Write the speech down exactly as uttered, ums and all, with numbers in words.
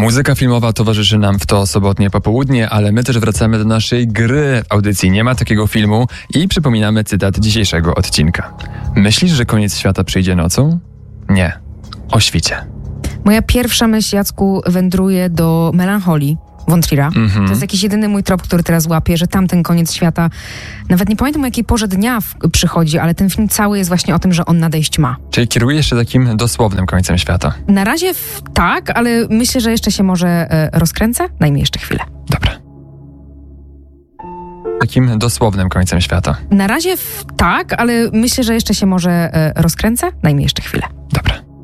Muzyka filmowa towarzyszy nam w to sobotnie popołudnie, ale my też wracamy do naszej gry w audycji Nie ma takiego filmu i przypominamy cytat dzisiejszego odcinka. Myślisz, że koniec świata przyjdzie nocą? Nie. O świcie. Moja pierwsza myśl, Jacku, wędruje do melancholii von Trier'a. Mm-hmm. To jest jakiś jedyny mój trop, który teraz łapię, że tamten koniec świata, nawet nie pamiętam o jakiej porze dnia w, przychodzi, ale ten film cały jest właśnie o tym, że on nadejść ma. Czyli kierujesz się takim dosłownym końcem świata? Na razie w, tak, ale myślę, że jeszcze się może e, rozkręcę. Daj mi jeszcze chwilę. Dobra. Takim dosłownym końcem świata? Na razie w, tak, ale myślę, że jeszcze się może e, rozkręcę. Daj mi jeszcze chwilę. Dobra.